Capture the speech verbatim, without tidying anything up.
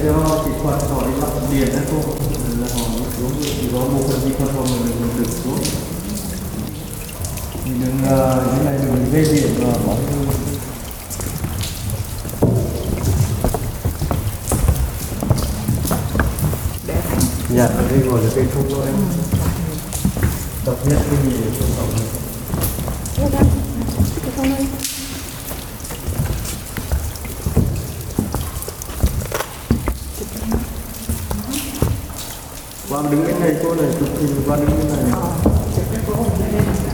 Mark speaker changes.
Speaker 1: cho kỹ thuật họ đi lắp điện đấy cô, là họ xuống chỉ có một phần kỹ thuật họ mình mình được xuống. Mình đừng như này đừng gây điện và bóng. Dạ, ở đây ngồi là cây thúc thôi. Độc nhất cái gì để không động được.
Speaker 2: Được không? Được không ơi?
Speaker 1: Qua đứng cái này cô này, chụp hình qua đứng cái này.
Speaker 2: Ờ, chụp cái cô này lên.